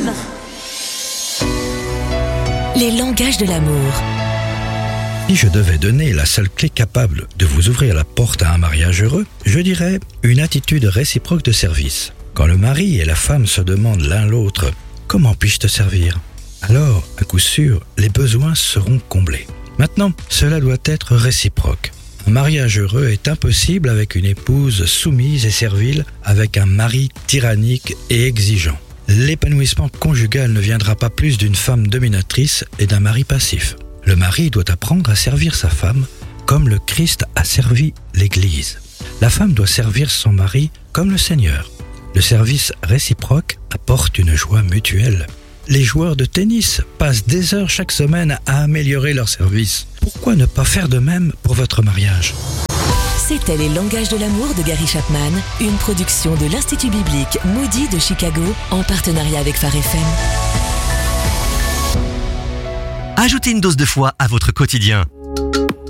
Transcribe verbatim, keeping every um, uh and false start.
M. Les langages de l'amour. Si je devais donner la seule clé capable de vous ouvrir la porte à un mariage heureux, je dirais une attitude réciproque de service. Quand le mari et la femme se demandent l'un l'autre « Comment puis-je te servir ?», alors, à coup sûr, les besoins seront comblés. Maintenant, cela doit être réciproque. Un mariage heureux est impossible avec une épouse soumise et servile, avec un mari tyrannique et exigeant. L'épanouissement conjugal ne viendra pas plus d'une femme dominatrice et d'un mari passif. Le mari doit apprendre à servir sa femme comme le Christ a servi l'Église. La femme doit servir son mari comme le Seigneur. Le service réciproque apporte une joie mutuelle. Les joueurs de tennis passent des heures chaque semaine à améliorer leur service. Pourquoi ne pas faire de même pour votre mariage ? C'était Les langages de l'amour de Gary Chapman, une production de l'Institut biblique Moody de Chicago en partenariat avec Phare F M. Ajoutez une dose de foi à votre quotidien.